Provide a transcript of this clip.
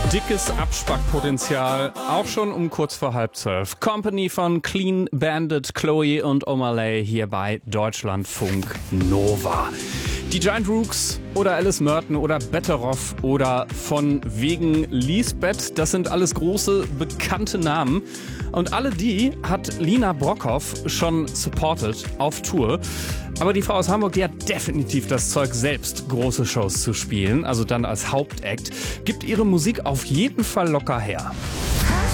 Dickes Abspackpotenzial, auch schon um kurz vor 11:30. Company von Clean Bandit, Chloe und Omalay hier bei Deutschlandfunk Nova. Die Giant Rooks oder Alice Merton oder Betteroff oder von wegen Lisbeth, das sind alles große, bekannte Namen. Und alle die hat Lina Brockhoff schon supported auf Tour. Aber die Frau aus Hamburg, die hat definitiv das Zeug, selbst große Shows zu spielen, also dann als Hauptact, gibt ihre Musik auf jeden Fall locker her.